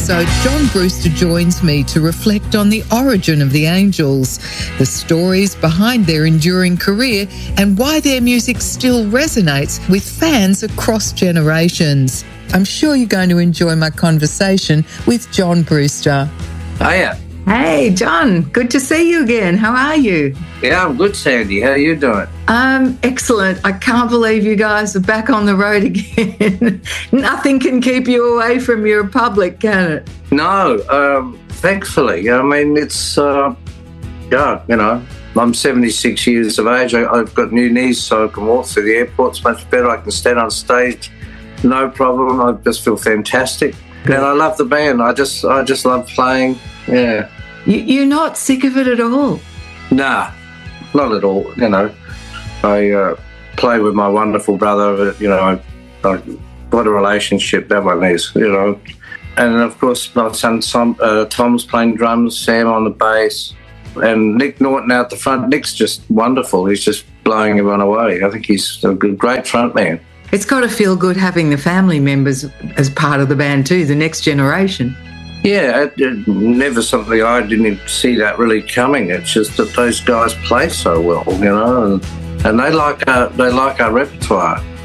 episode, John Brewster joins me to reflect on the origin of the Angels, the stories behind their enduring career, and why their music still resonates with fans across generations. I'm sure you're going to enjoy my conversation with John Brewster. Hiya. Hey, John. Good to see you again. How are you? Yeah, I'm good, Sandy. How are you doing? Excellent. I can't believe you guys are back on the road again. Nothing can keep you away from your public, can it? No, thankfully. I mean, it's, I'm 76 years of age. I've got new knees, so I can walk through the airport. It's much better. I can stand on stage, no problem. I just feel fantastic. And I love the band. I just love playing. Yeah. You're not sick of it at all? Nah, not at all. I play with my wonderful brother. What a relationship that one is. And of course my son Tom's playing drums, Sam on the bass, and Nick Norton out the front. Nick's just wonderful. He's just blowing everyone away. I think he's a great front man. It's got to feel good having the family members as part of the band too, the next generation. Yeah, it never something I didn't see that really coming. It's just that those guys play so well, and they like our repertoire.